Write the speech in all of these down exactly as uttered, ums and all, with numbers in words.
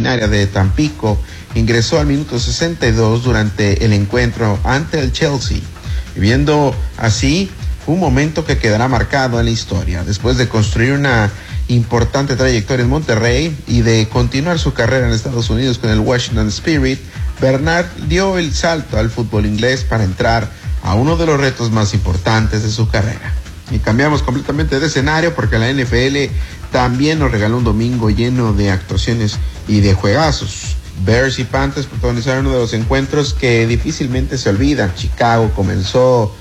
originaria de Tampico, ingresó al minuto sesenta y dos durante el encuentro ante el Chelsea, viviendo así un momento que quedará marcado en la historia. Después de construir una importante trayectoria en Monterrey y de continuar su carrera en Estados Unidos con el Washington Spirit, Bernard dio el salto al fútbol inglés para entrar a uno de los retos más importantes de su carrera. Y cambiamos completamente de escenario porque la N F L también nos regaló un domingo lleno de actuaciones y de juegazos. Bears y Panthers protagonizaron uno de los encuentros que difícilmente se olvidan. Chicago comenzó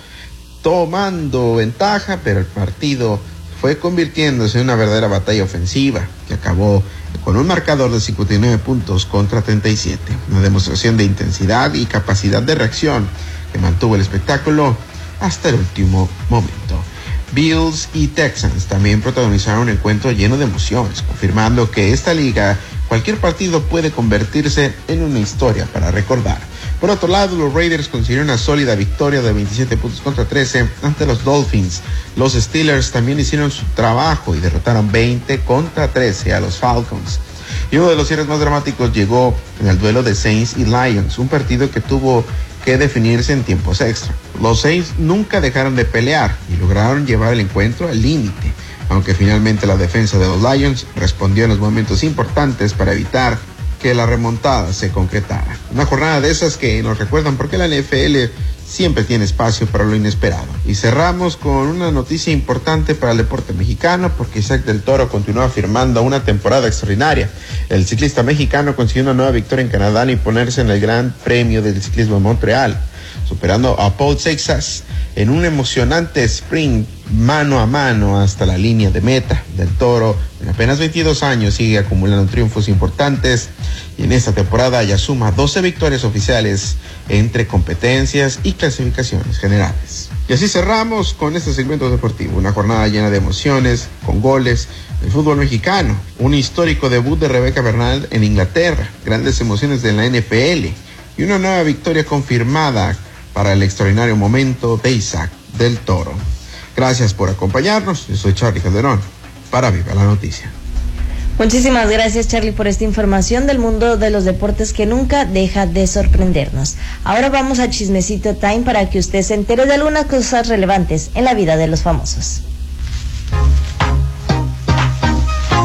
tomando ventaja, pero el partido fue convirtiéndose en una verdadera batalla ofensiva que acabó con un marcador de cincuenta y nueve puntos contra treinta y siete. Una demostración de intensidad y capacidad de reacción que mantuvo el espectáculo hasta el último momento. Bills y Texans también protagonizaron un encuentro lleno de emociones, confirmando que esta liga, cualquier partido puede convertirse en una historia para recordar. Por otro lado, los Raiders consiguieron una sólida victoria de veintisiete puntos contra trece ante los Dolphins. Los Steelers también hicieron su trabajo y derrotaron veinte contra trece a los Falcons. Y uno de los cierres más dramáticos llegó en el duelo de Saints y Lions, un partido que tuvo que definirse en tiempos extra. Los Saints nunca dejaron de pelear y lograron llevar el encuentro al límite, aunque finalmente la defensa de los Lions respondió en los momentos importantes para evitar que la remontada se concretara. Una jornada de esas que nos recuerdan por qué la N F L siempre tiene espacio para lo inesperado. Y cerramos con una noticia importante para el deporte mexicano, porque Isaac del Toro continúa firmando una temporada extraordinaria. El ciclista mexicano consiguió una nueva victoria en Canadá al imponerse en el Gran Premio del Ciclismo de Montreal, superando a Paul Seixas en un emocionante sprint mano a mano hasta la línea de meta. Del Toro, en apenas veintidós años, sigue acumulando triunfos importantes y en esta temporada ya suma doce victorias oficiales entre competencias y clasificaciones generales. Y así cerramos con este segmento deportivo, una jornada llena de emociones, con goles, el fútbol mexicano, un histórico debut de Rebeca Bernal en Inglaterra, grandes emociones de la N F L y una nueva victoria confirmada para el extraordinario momento de Isaac del Toro. Gracias por acompañarnos. Yo soy Charlie Calderón para Viva la Noticia. Muchísimas gracias, Charlie, por esta información del mundo de los deportes que nunca deja de sorprendernos. Ahora vamos a Chismecito Time para que usted se entere de algunas cosas relevantes en la vida de los famosos.